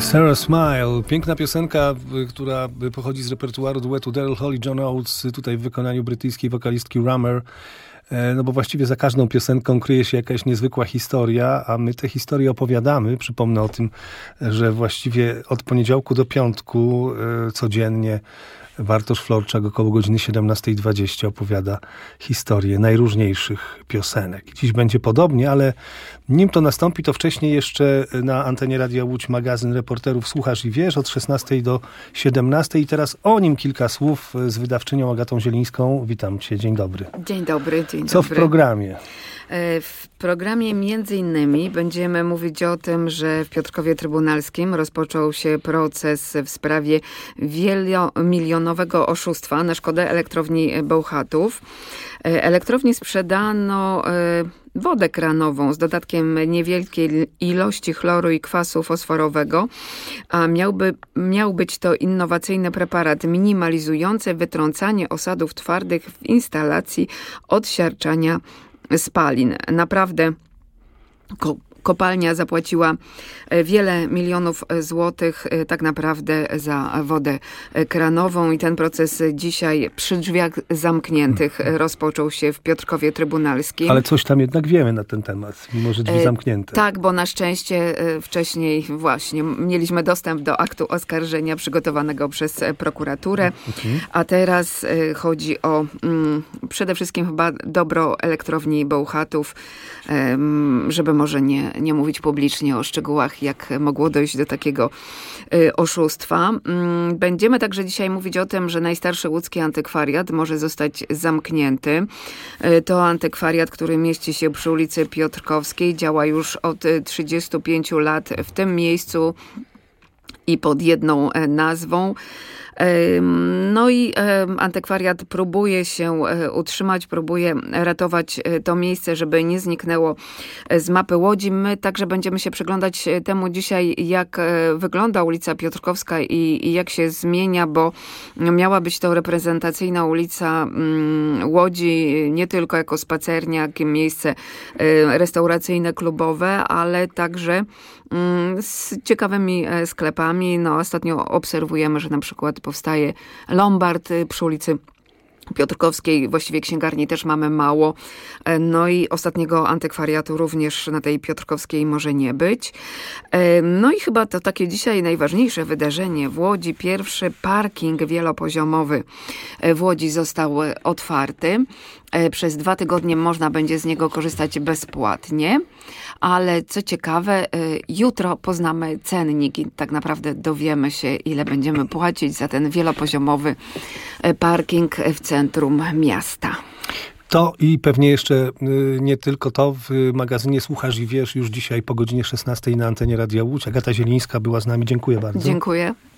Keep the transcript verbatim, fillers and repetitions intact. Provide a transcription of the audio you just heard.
Sarah Smile, piękna piosenka, która pochodzi z repertuaru duetu Daryl Hall i John Oates, tutaj w wykonaniu brytyjskiej wokalistki Rummer. No bo właściwie za każdą piosenką kryje się jakaś niezwykła historia, a my tę historię opowiadamy. Przypomnę o tym, że właściwie od poniedziałku do piątku codziennie Bartosz Florczak około godziny siedemnasta dwadzieścia opowiada historię najróżniejszych piosenek. Dziś będzie podobnie, ale nim to nastąpi, to wcześniej jeszcze na antenie Radia Łódź magazyn reporterów Słuchasz i Wiesz od szesnastej do siedemnastej. I teraz o nim kilka słów z wydawczynią Agatą Zielińską. Witam cię, dzień dobry. Dzień dobry, dzień Co dobry. w programie? W programie między innymi będziemy mówić o tym, że w Piotrkowie Trybunalskim rozpoczął się proces w sprawie wielomilionowego oszustwa na szkodę elektrowni Bełchatów. Elektrowni sprzedano wodę kranową z dodatkiem niewielkiej ilości chloru i kwasu fosforowego, a miałby, miał być to innowacyjny preparat minimalizujący wytrącanie osadów twardych w instalacji odsiarczania spalin. Naprawdę ko- kopalnia zapłaciła wiele milionów złotych tak naprawdę za wodę kranową i ten proces dzisiaj przy drzwiach zamkniętych rozpoczął się w Piotrkowie Trybunalskim. Ale coś tam jednak wiemy na ten temat, mimo że drzwi zamknięte. E, tak, bo na szczęście wcześniej właśnie mieliśmy dostęp do aktu oskarżenia przygotowanego przez prokuraturę, mhm. a teraz chodzi o mm, przede wszystkim chyba dobro elektrowni Bełchatów, um, żeby może nie, nie mówić publicznie o szczegółach, jak mogło dojść do takiego y, oszustwa. Mm, będziemy także dzisiaj mówić o tym, że najstarszy łódzki antykwariat może zostać zamknięty. Y, to antykwariat, który mieści się przy ulicy Piotrkowskiej, działa już od trzydziestu pięciu lat w tym miejscu i pod jedną nazwą. No i antykwariat próbuje się utrzymać, próbuje ratować to miejsce, żeby nie zniknęło z mapy Łodzi. My także będziemy się przyglądać temu dzisiaj, jak wygląda ulica Piotrkowska i, i jak się zmienia, bo miała być to reprezentacyjna ulica Łodzi, nie tylko jako spacerniak, miejsce restauracyjne, klubowe, ale także z ciekawymi sklepami. No, ostatnio obserwujemy, że na przykład powstaje Lombard przy ulicy Piotrkowskiej, właściwie księgarni też mamy mało. No i ostatniego antykwariatu również na tej Piotrkowskiej może nie być. No i chyba to takie dzisiaj najważniejsze wydarzenie w Łodzi. Pierwszy parking wielopoziomowy w Łodzi został otwarty. Przez dwa tygodnie można będzie z niego korzystać bezpłatnie, ale co ciekawe, jutro poznamy cennik i tak naprawdę dowiemy się, ile będziemy płacić za ten wielopoziomowy parking w centrum miasta. To i pewnie jeszcze nie tylko to w magazynie Słuchasz i Wiesz już dzisiaj po godzinie szesnastej na antenie Radia Łódź. Agata Zielińska była z nami. Dziękuję bardzo. Dziękuję.